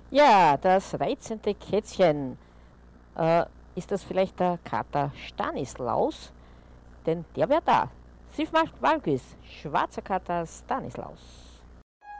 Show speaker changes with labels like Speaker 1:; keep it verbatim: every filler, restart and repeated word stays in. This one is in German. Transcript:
Speaker 1: Ja, das reizende Kätzchen. Äh, ist das vielleicht der Kater Stanislaus? Denn der wäre da. Sif macht Walküs. Schwarzer Kater Stanislaus.